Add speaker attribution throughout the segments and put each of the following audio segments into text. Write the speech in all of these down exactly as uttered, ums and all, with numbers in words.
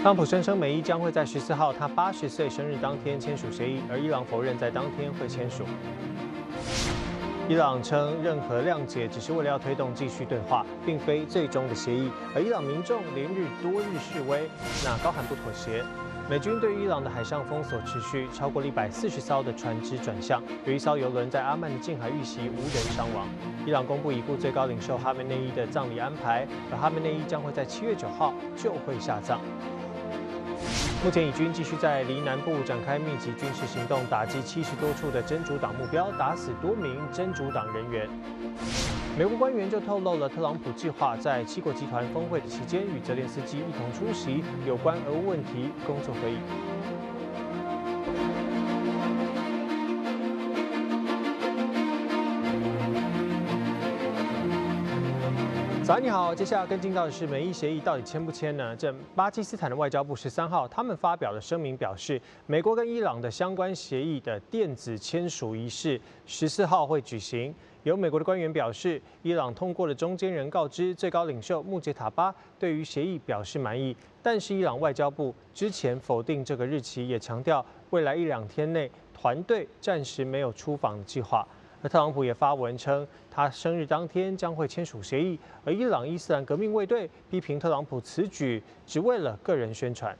Speaker 1: 特朗普声称美伊将会在十四号他八十岁生日当天签署协议，而伊朗否认在当天会签署。伊朗称任何谅解只是为了要推动继续对话，并非最终的协议。而伊朗民众连日多日示威，那高喊不妥协。美军对伊朗的海上封锁持续，超过一百四十艘的船只转向，有一艘油轮在阿曼的近海遇袭，无人伤亡。伊朗公布已故最高领袖哈梅内伊的葬礼安排，而哈梅内伊将会在七月九号就会下葬。目前以军继续在离南部展开密集军事行动，打击七十多处的真主党目标，打死多名真主党人员。美国官员就透露了特朗普计划在七国集团峰会的期间，与泽连斯基一同出席有关俄乌问题工作会议。早安，你好。接下来跟进到的是美伊协议到底签不签呢？这巴基斯坦的外交部十三号，他们发表了声明，表示美国跟伊朗的相关协议的电子签署仪式十四号会举行。有美国的官员表示，伊朗通过了中间人告知最高领袖穆杰塔巴对于协议表示满意，但是伊朗外交部之前否定这个日期，也强调未来一两天内团队暂时没有出访的计划。而特朗普也发文称，他生日当天将会签署协议。而伊朗伊斯兰革命卫队批评特朗普此举只为了个人宣传。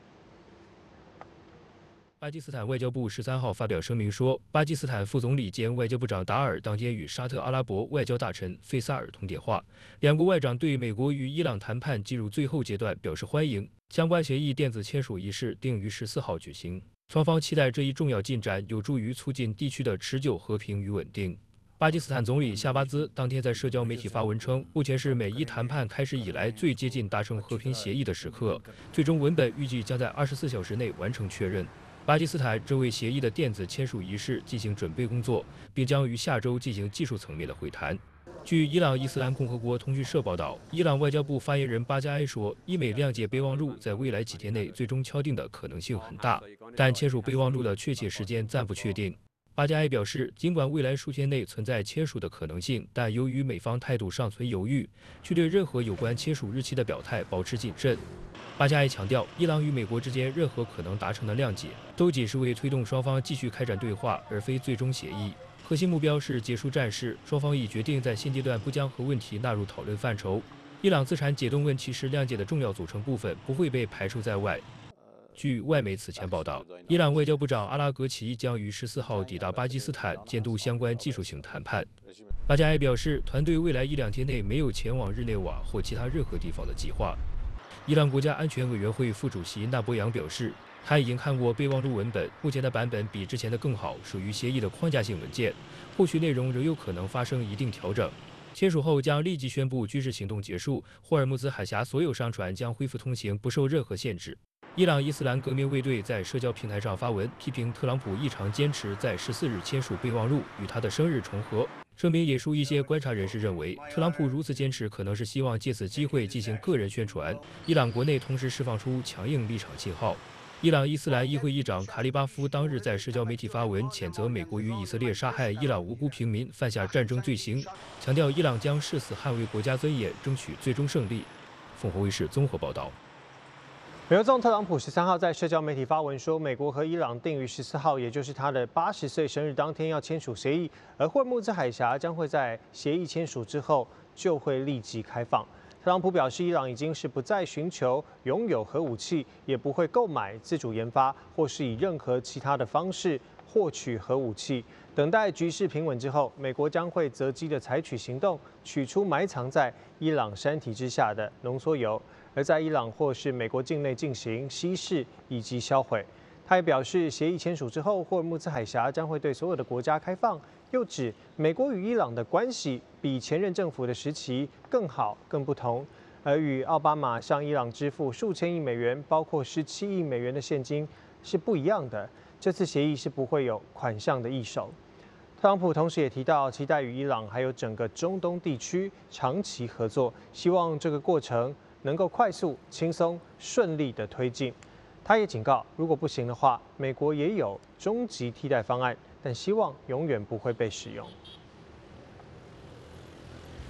Speaker 2: 巴基斯坦外交部十三号发表声明说，巴基斯坦副总理兼外交部长达尔当天与沙特阿拉伯外交大臣费萨尔通电话，两国外长对美国与伊朗谈判进入最后阶段表示欢迎。相关协议电子签署仪式定于十四号举行，双方期待这一重要进展有助于促进地区的持久和平与稳定。巴基斯坦总理夏巴兹当天在社交媒体发文称，目前是美伊谈判开始以来最接近达成和平协议的时刻，最终文本预计将在二十四小时内完成确认。巴基斯坦正为协议的电子签署仪式进行准备工作，并将于下周进行技术层面的会谈。据伊朗伊斯兰共和国通讯社报道，伊朗外交部发言人巴加埃说，伊美谅解备忘录在未来几天内最终敲定的可能性很大，但签署备忘录的确切时间暂不确定。巴加埃表示，尽管未来数天内存在签署的可能性，但由于美方态度尚存犹豫，却对任何有关签署日期的表态保持谨慎。巴加埃强调，伊朗与美国之间任何可能达成的谅解，都仅是为推动双方继续开展对话，而非最终协议。核心目标是结束战事，双方已决定在现阶段不将核问题纳入讨论范畴。伊朗资产解冻问题是谅解的重要组成部分，不会被排除在外。据外媒此前报道，伊朗外交部长阿拉格齐将于十四号抵达巴基斯坦监督相关技术性谈判。巴加埃表示，团队未来一两天内没有前往日内瓦或其他任何地方的计划。伊朗国家安全委员会副主席纳博扬表示，他已经看过备忘录文本，目前的版本比之前的更好，属于协议的框架性文件，后续内容仍有可能发生一定调整。签署后将立即宣布军事行动结束，霍尔木兹海峡所有商船将恢复通行，不受任何限制。伊朗伊斯兰革命卫队在社交平台上发文，批评特朗普异常坚持在十四日签署备忘录，与他的生日重合。声明引述一些观察人士认为，特朗普如此坚持可能是希望借此机会进行个人宣传。伊朗国内同时释放出强硬立场信号。伊朗伊斯兰议会议长卡利巴夫当日在社交媒体发文，谴责美国与以色列杀害伊朗无辜平民，犯下战争罪行，强调伊朗将誓死捍卫国家尊严，争取最终胜利。凤凰卫视综合报道。
Speaker 1: 美国总统特朗普十三号在社交媒体发文说，美国和伊朗定于十四号，也就是他的八十岁生日当天要签署协议，而霍尔木兹海峡将会在协议签署之后就会立即开放。特朗普表示，伊朗已经是不再寻求拥有核武器，也不会购买、自主研发或是以任何其他的方式获取核武器。等待局势平稳之后，美国将会择机的采取行动，取出埋藏在伊朗山体之下的浓缩铀。而在伊朗或是美国境内进行稀释以及销毁。他也表示，协议签署之后，霍尔木兹海峡将会对所有的国家开放。又指美国与伊朗的关系比前任政府的时期更好、更不同。而与奥巴马向伊朗支付数千亿美元，包括十七亿美元的现金是不一样的。这次协议是不会有款项的易手。特朗普同时也提到，期待与伊朗还有整个中东地区长期合作，希望这个过程能够快速、轻松、顺利的推进。他也警告，如果不行的话，美国也有终极替代方案，但希望永远不会被使用。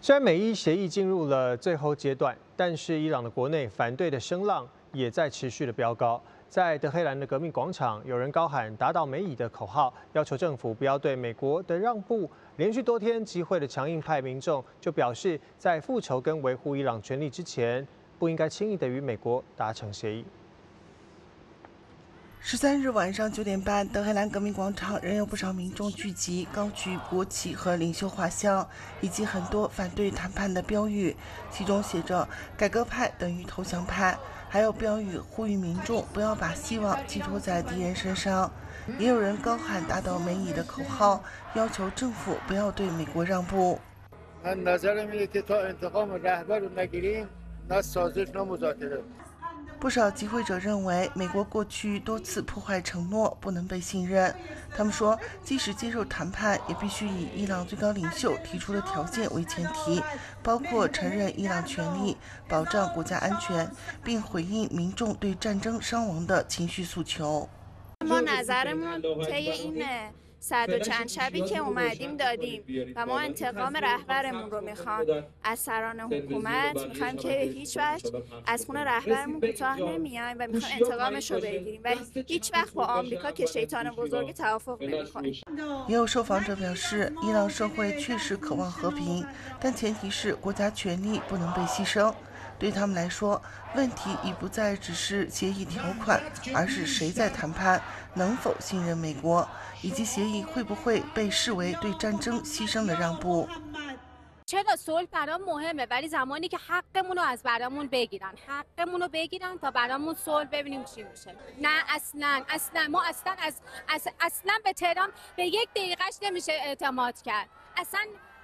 Speaker 1: 虽然美伊协议进入了最后阶段，但是伊朗的国内反对的声浪也在持续的飙高。在德黑兰的革命广场，有人高喊"打倒美以"的口号，要求政府不要对美国的让步。连续多天集会的强硬派民众就表示，在复仇跟维护伊朗权利之前，不应该轻易的与美国达成协议。
Speaker 3: 十三日晚上九点半，德黑兰革命广场仍有不少民众聚集，高举国旗和领袖画像，以及很多反对谈判的标语，其中写着"改革派等于投降派"，还有标语呼吁民众不要把希望寄托在敌人身上。也有人高喊"打倒美以"的口号，要求政府不要对美国让步。不少集会者认为，美国过去多次破坏承诺，不能被信任。他们说，即使接受谈判，也必须以伊朗最高领袖提出的条件为前提，包括承认伊朗权利、保障国家安全，并回应民众对战争伤亡的情绪诉求。
Speaker 4: صد و چند شبی که اومدیم دادیم و ما انتقام رهبرمون رو میخوام از سران حکومت میخوایم که هیچ وقت از خون رهبرمون کوتاه نمیایم و میخوایم انتقامش رو بگیریم ولی هیچ وقت با آمریکا که شیطان بزرگ توافق نمیکنیم。
Speaker 3: 也有受访者表示，伊朗社会确实渴望和平，但前提是国家权力不能被牺牲。对他们来说，问题已不再只是协议条款，而是谁在谈判，能否信任美国，以及协议会不会被视为对战争牺牲的让步。
Speaker 5: چرا صلح برام مهمه ولی زمانی که حقمون رو از برامون بگیرن حقمون رو بگیرن تا برامون صلح ببینیم چی میشه. نه اصلا اصلا ما اصلا از اصلا به تهران به یک دقیقهش نمیشه اعتماد کرد. اصلا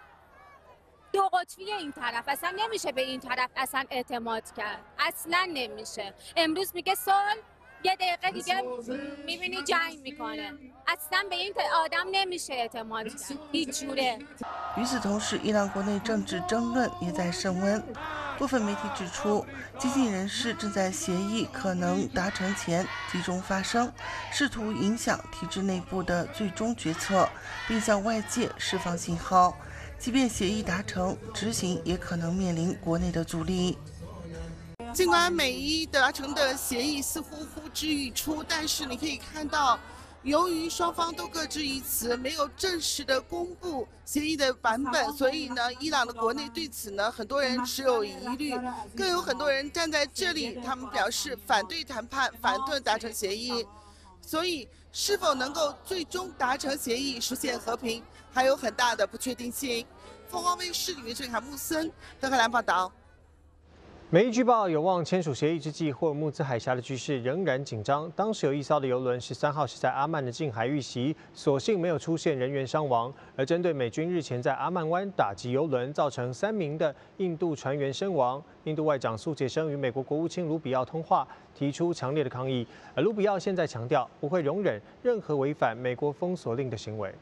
Speaker 5: دو قطبی این طرف اصلا نمیشه به این طرف اصلا اعتماد کرد. اصلا نمیشه. امروز میگه صلح یه دقیقه دیگه میبینی جنگ میکنه. اصلا به این آدم نمیشه اعتماد کرد. هیچ جوره.
Speaker 3: 与此同时，伊朗国内政治争论也在升温。部分媒体指出，激进人士正在协议可能达成前集中发声，试图影响体制内部的最终决策，并向外界释放信号。即便协议达成，执行也可能面临国内的阻力。尽管美伊达成的协议似乎呼之欲出，但是你可以看到，由于双方都各执一词，没有正式的公布协议的版本，所以呢，伊朗的国内对此呢，很多人持有疑虑，更有很多人站在这里，他们表示反对谈判，反对达成协议。所以，是否能够最终达成协议，实现和平，还有很大的不确定性。凤凰卫视李俊凯、穆森，德黑兰报道。
Speaker 1: 美伊据报有望签署协议之际，霍尔木兹海峡的局势仍然紧张。当时有一艘的邮轮十三号是在阿曼的近海遇袭，所幸没有出现人员伤亡。而针对美军日前在阿曼湾打击邮轮，造成三名的印度船员身亡，印度外长苏杰生与美国国务卿卢比奥通话，提出强烈的抗议。而卢比奥现在强调不会容忍任何违反美国封锁令的行为。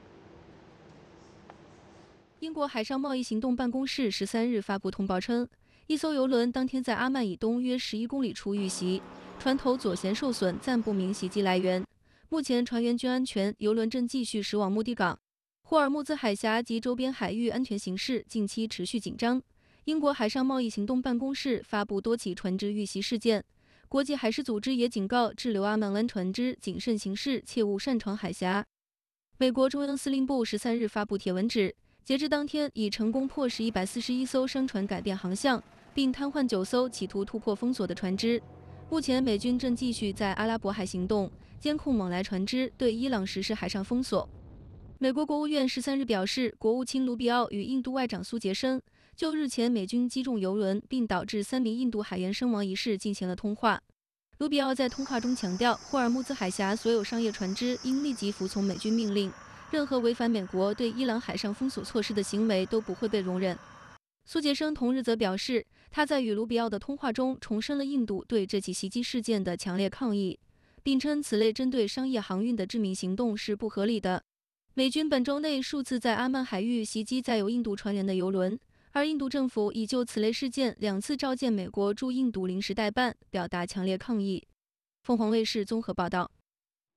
Speaker 6: 英国海上贸易行动办公室十三日发布通报称，一艘邮轮当天在阿曼以东约十一公里处遇袭，船头左舷受损，暂不明袭击来源。目前船员均安全，邮轮正继续驶往目的港。霍尔木兹海峡及周边海域安全形势近期持续紧张。英国海上贸易行动办公室发布多起船只遇袭事件，国际海事组织也警告滞留阿曼湾船只谨慎行事，切勿擅闯海峡。美国中央司令部十三日发布帖文指，截至当天，已成功迫使一百四十一艘商船改变航向，并瘫痪九艘企图突破封锁的船只。目前，美军正继续在阿拉伯海行动，监控往来船只，对伊朗实施海上封锁。美国国务院十三日表示，国务卿卢比奥与印度外长苏杰生就日前美军击中邮轮并导致三名印度海员身亡一事进行了通话。卢比奥在通话中强调，霍尔木兹海峡所有商业船只应立即服从美军命令。任何违反美国对伊朗海上封锁措施的行为都不会被容忍。苏杰生同日则表示，他在与卢比奥的通话中重申了印度对这起袭击事件的强烈抗议，并称此类针对商业航运的致命行动是不合理的。美军本周内数次在阿曼海域袭击载有印度船员的邮轮，而印度政府已就此类事件两次召见美国驻印度临时代办，表达强烈抗议。凤凰卫视综合报道。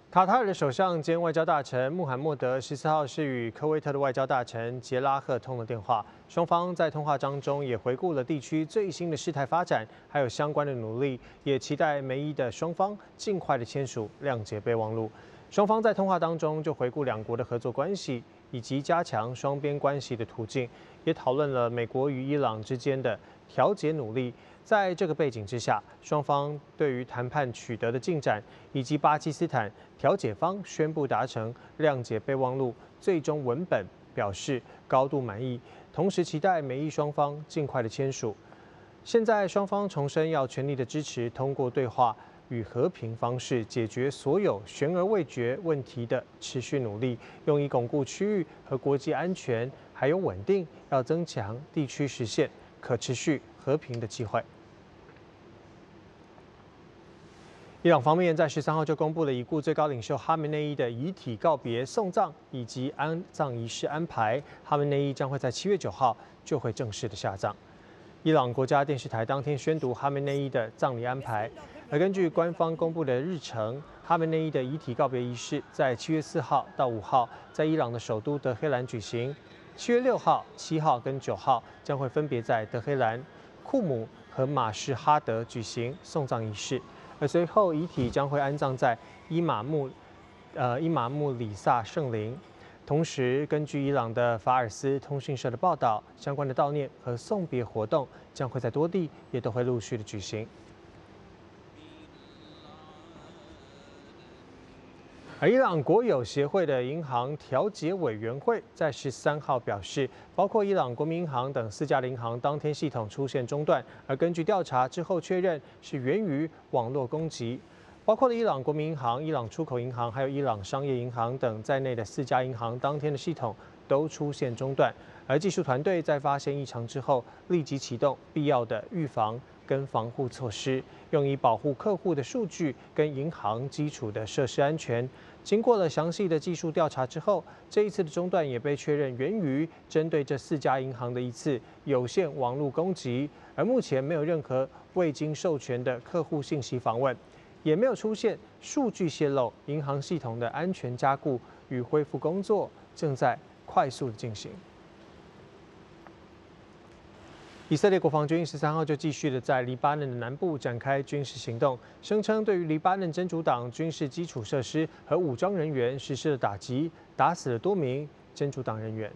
Speaker 1: 卡塔尔的首相兼外交大臣穆罕默德十四号是与科威特的外交大臣杰拉赫通了电话，双方在通话当中也回顾了地区最新的事态发展，还有相关的努力，也期待美伊的双方尽快的签署谅解备忘录。双方在通话当中就回顾两国的合作关系以及加强双边关系的途径，也讨论了美国与伊朗之间的调解努力。在这个背景之下，双方对于谈判取得的进展，以及巴基斯坦调解方宣布达成谅解备忘录最终文本表示高度满意，同时期待美伊双方尽快的签署。现在双方重申要全力的支持通过对话与和平方式解决所有悬而未决问题的持续努力，用以巩固区域和国际安全还有稳定，要增强地区实现可持续和平的机会。伊朗方面在十三号就公布了已故最高领袖哈梅内伊的遗体告别送葬以及安葬仪式安排，哈梅内伊将会在七月九号就会正式的下葬。伊朗国家电视台当天宣读哈梅内伊的葬礼安排，而根据官方公布的日程，哈梅内伊的遗体告别仪式在七月四号到五号在伊朗的首都德黑兰举行，七月六号、七号跟九号将会分别在德黑兰、库姆和马什哈德举行送葬仪式。而随后，遗体将会安葬在伊玛目，呃伊玛目里萨圣陵。同时，根据伊朗的法尔斯通讯社的报道，相关的悼念和送别活动将会在多地也都会陆续的举行。而伊朗国有协会的银行调解委员会在十三号表示，包括伊朗国民银行等四家银行当天系统出现中断，而根据调查之后确认是源于网络攻击。包括了伊朗国民银行、伊朗出口银行还有伊朗商业银行等在内的四家银行当天的系统都出现中断，而技术团队在发现异常之后，立即启动必要的预防跟防护措施，用以保护客户的数据跟银行基础的设施安全。经过了详细的技术调查之后，这一次的中断也被确认源于针对这四家银行的一次有限网络攻击，而目前没有任何未经授权的客户信息访问，也没有出现数据泄露，银行系统的安全加固与恢复工作正在快速的进行。以色列国防军十三号就继续的在黎巴嫩的南部展开军事行动，声称对于黎巴嫩真主党军事基础设施和武装人员实施了打击，打死了多名真主党人员。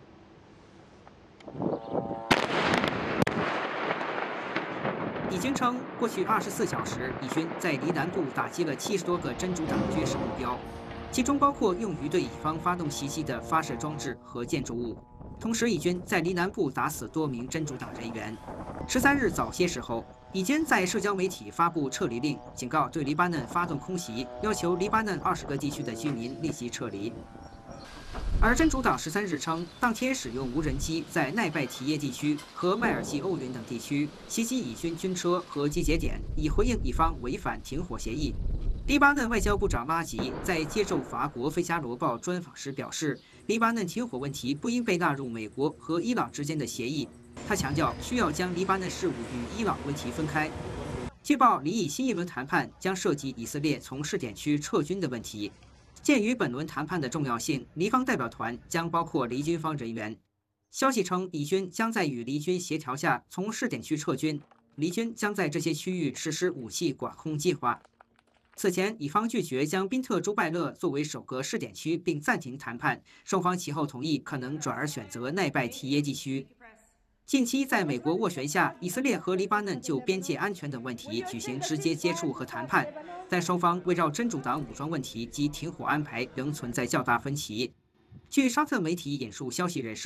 Speaker 7: 以军称，过去二十四小时，以军在黎南部打击了七十多个真主党军事目标，其中包括用于对以方发动袭击的发射装置和建筑物。同时，以军在黎南部打死多名真主党人员。十三日早些时候，以军在社交媒体发布撤离令，警告对黎巴嫩发动空袭，要求黎巴嫩二十个地区的居民立即撤离。而真主党十三日称，当天使用无人机在奈拜提耶地区和麦尔济欧云等地区袭击以军军车和集结点，以回应以方违反停火协议。黎巴嫩外交部长拉吉在接受法国《费加罗报》专访时表示，黎巴嫩停火问题不应被纳入美国和伊朗之间的协议。他强调，需要将黎巴嫩事务与伊朗问题分开。据报，黎以新一轮谈判将涉及以色列从试点区撤军的问题。鉴于本轮谈判的重要性，黎方代表团将包括黎军方人员。消息称，以军将在与黎军协调下从试点区撤军，黎军将在这些区域实施武器管控计划。此前，以方拒绝将宾特朱拜勒作为首个试点区，并暂停谈判。双方其后同意可能转而选择奈拜提耶地区。近期，在美国斡旋下，以色列和黎巴嫩就边界安全等问题举行直接接触和谈判，但双方围绕真主党武装问题及停火安排仍存在较大分歧。据沙特媒体引述消息人士